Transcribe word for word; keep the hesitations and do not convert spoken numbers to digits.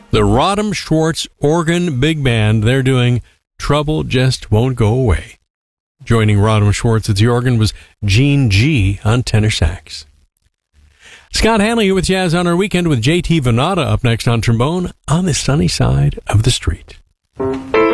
The Rodham Schwartz Organ Big Band, they're doing Trouble Just Won't Go Away. Joining Rodham Schwartz at the organ was Gene G on tenor sax. Scott Hanley here with Jazz on Our Weekend with J T Venata up next on trombone on the sunny side of the street.